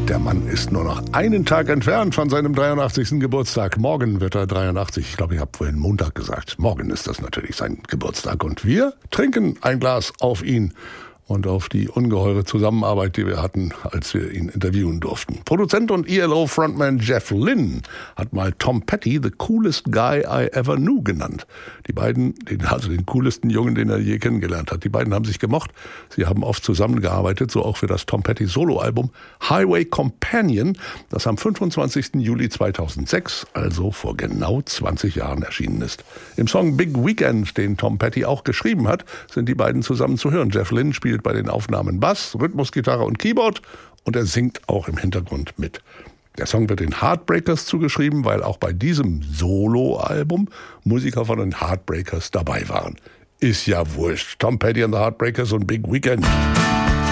Der Mann ist nur noch einen Tag entfernt von seinem 83. Geburtstag. Morgen wird er 83. Ich glaube, ich habe vorhin Montag gesagt. Morgen ist das natürlich sein Geburtstag. Und wir trinken ein Glas auf ihn und auf die ungeheure Zusammenarbeit, die wir hatten, als wir ihn interviewen durften. Produzent und ELO-Frontman Jeff Lynne hat mal Tom Petty the coolest guy I ever knew genannt. Die beiden, also den coolsten Jungen, den er je kennengelernt hat. Die beiden haben sich gemocht. Sie haben oft zusammengearbeitet, so auch für das Tom Petty Soloalbum Highway Companion, das am 25. Juli 2006, also vor genau 20 Jahren erschienen ist. Im Song Big Weekend, den Tom Petty auch geschrieben hat, sind die beiden zusammen zu hören. Jeff Lynne spielt bei den Aufnahmen Bass, Rhythmusgitarre und Keyboard und er singt auch im Hintergrund mit. Der Song wird den Heartbreakers zugeschrieben, weil auch bei diesem Solo-Album Musiker von den Heartbreakers dabei waren. Ist ja wurscht. Tom Petty and the Heartbreakers und Big Weekend.